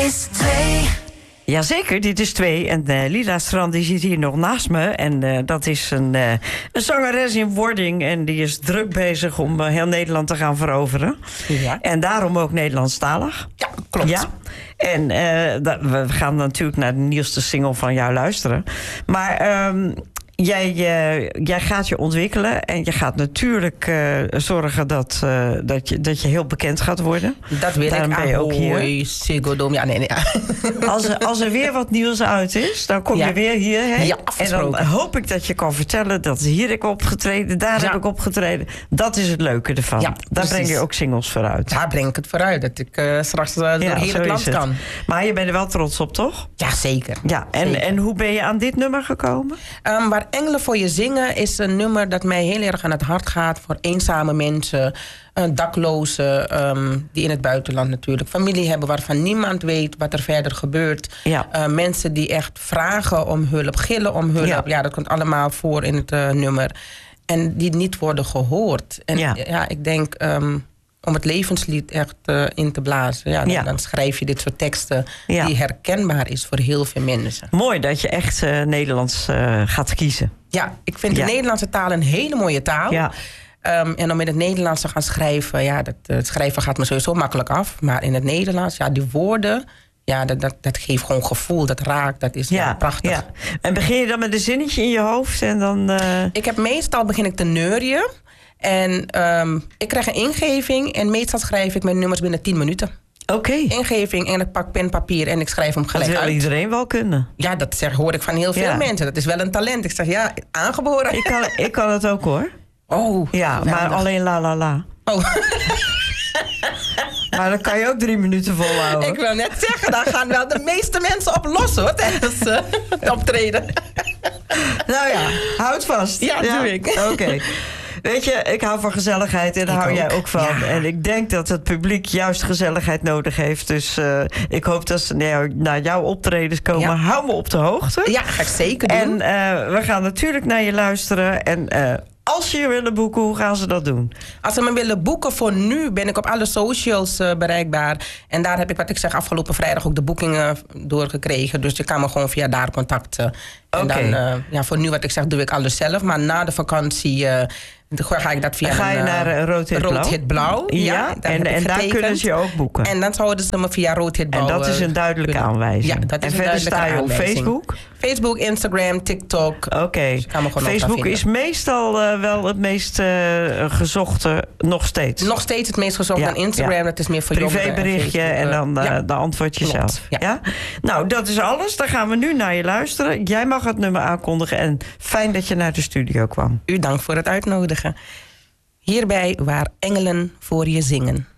is 2. Jazeker, dit is 2. En Lila Strand die zit hier nog naast me. En dat is een zangeres in wording. En die is druk bezig om heel Nederland te gaan veroveren. Ja. En daarom ook Nederlandstalig. Ja, klopt. Ja. En we gaan natuurlijk naar de nieuwste single van jou luisteren. Maar jij gaat je ontwikkelen. En je gaat natuurlijk zorgen dat je heel bekend gaat worden. Dat wil Daarom ik. ben je ook hier. Ziggo Dome. Ja, nee. Als er weer wat nieuws uit is, dan kom je weer hierheen. Ja, en dan hoop ik dat je kan vertellen dat hier heb ik opgetreden, daar heb ik opgetreden. Dat is het leuke ervan. Ja, daar breng je ook singles vooruit. Daar breng ik het vooruit. Dat ik straks door heel het land kan. Maar je bent er wel trots op, toch? Ja, zeker. Ja, en hoe ben je aan dit nummer gekomen? Waar Engelen voor je zingen is een nummer dat mij heel erg aan het hart gaat voor eenzame mensen, daklozen, die in het buitenland natuurlijk familie hebben waarvan niemand weet wat er verder gebeurt. Ja. Mensen die echt vragen om hulp, gillen om hulp. Ja, dat komt allemaal voor in het nummer. En die niet worden gehoord. En ik denk om het levenslied echt in te blazen. Dan schrijf je dit soort teksten die herkenbaar is voor heel veel mensen. Mooi dat je echt Nederlands gaat kiezen. Ja, ik vind de Nederlandse taal een hele mooie taal. Ja. En om in het Nederlands te gaan schrijven, het schrijven gaat me sowieso makkelijk af. Maar in het Nederlands, die woorden, dat geeft gewoon gevoel, dat raakt, dat is prachtig. Ja. En begin je dan met een zinnetje in je hoofd en dan? Meestal begin ik te neurien. En ik krijg een ingeving en meestal schrijf ik mijn nummers binnen 10 minuten. Oké. Ingeving en ik pak pen, papier en ik schrijf hem gelijk uit. Dat wil iedereen wel kunnen. Ja, dat hoor ik van heel veel mensen. Dat is wel een talent. Ik zeg, aangeboren. Ik kan het ook, hoor. Oh. Ja, maar alleen la la la. Oh. Maar dan kan je ook 3 minuten volhouden. Ik wil net zeggen, daar gaan wel de meeste mensen op los, hoor, tijdens het optreden. Nou ja, houd vast. Ja, doe ik. Oké. Weet je, ik hou van gezelligheid en daar hou jij ook van. Ja. En ik denk dat het publiek juist gezelligheid nodig heeft. Dus ik hoop dat ze naar jouw optredens komen. Ja. Hou me op de hoogte. Ja, ga ik zeker doen. En we gaan natuurlijk naar je luisteren. En als ze je willen boeken, hoe gaan ze dat doen? Als ze me willen boeken voor nu, ben ik op alle socials bereikbaar. En daar heb ik, wat ik zeg, afgelopen vrijdag ook de boekingen doorgekregen. Dus je kan me gewoon via daar contacten. En dan, voor nu, wat ik zeg, doe ik alles zelf. Maar na de vakantie ga ik dat via ga je naar Rood Hit Blauw. Ja, en daar kunnen ze je ook boeken. En dan zouden ze me via Rood Hit Blauw. En dat is een duidelijke aanwijzing. Ja, dat is en verder sta je op Facebook? Facebook, Instagram, TikTok. Oké. Dus Facebook is meestal wel het meest gezochte, nog steeds. Nog steeds het meest gezocht dan Instagram. Dat is meer voor jongeren. Privéberichtje en dan antwoord je zelf. Ja? Nou, dat is alles. Dan gaan we nu naar je luisteren. Jij mag het nummer aankondigen. En fijn dat je naar de studio kwam. U dank voor het uitnodigen. Hierbij waar Engelen voor je zingen.